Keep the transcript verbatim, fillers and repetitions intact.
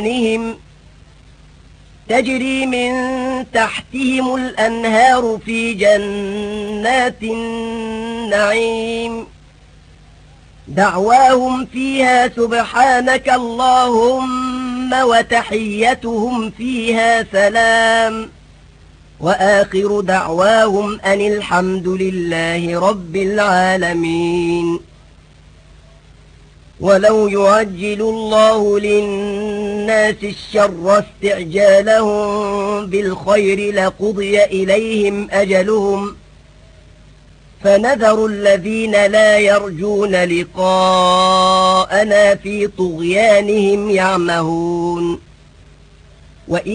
تجري من تحتهم الأنهار في جنات النعيم دعواهم فيها سبحانك اللهم وتحيتهم فيها سلام وآخر دعواهم أن الحمد لله رب العالمين. ولو يعجل الله للناس الشر استعجالهم بالخير لقضي إليهم أجلهم فنذر الذين لا يرجون لقاءنا في طغيانهم يعمهون.